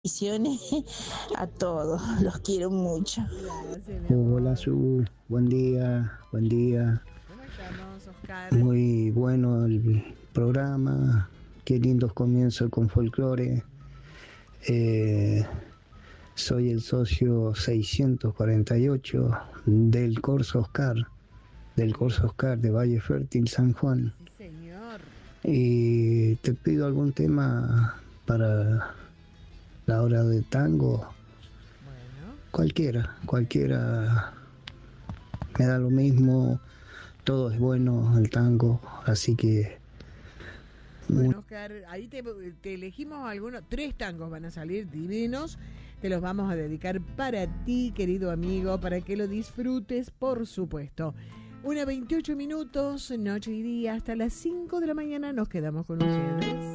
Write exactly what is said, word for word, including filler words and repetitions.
A todos, los quiero mucho. Gracias, mi amor. Hola, Su, buen día, buen día. ¿Cómo estamos, Oscar? Muy bueno el programa, qué lindos comienzos con folclore. Eh, soy el socio seiscientos cuarenta y ocho del Corso Oscar, del Corso Oscar de Valle Fértil, San Juan. Sí, señor. Y te pido algún tema para la hora de tango. Bueno. Cualquiera, cualquiera. Me da lo mismo, todo es bueno el tango, así que... Bueno, Oscar, ahí te, te elegimos algunos, tres tangos van a salir divinos, te los vamos a dedicar para ti, querido amigo, para que lo disfrutes, por supuesto. Una veintiocho minutos, noche y día, hasta las cinco de la mañana nos quedamos con ustedes.